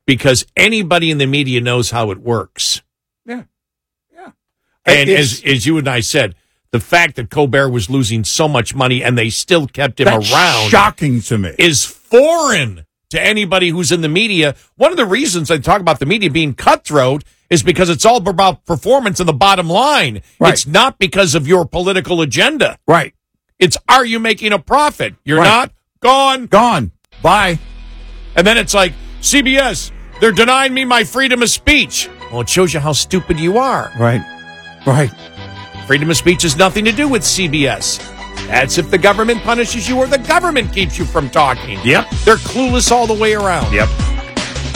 because anybody in the media knows how it works. Yeah. And as you and I said, the fact that Colbert was losing so much money and they still kept him around, shocking to me, is foreign to anybody who's in the media. One of the reasons I talk about the media being cutthroat is because it's all about performance and the bottom line. Right. It's not because of your political agenda. Right. It's, are you making a profit? You're not? Gone. Bye. And then it's like, CBS, they're denying me my freedom of speech. Well, it shows you how stupid you are. Right. Freedom of speech has nothing to do with CBS. That's if the government punishes you or the government keeps you from talking. Yep. They're clueless all the way around. Yep.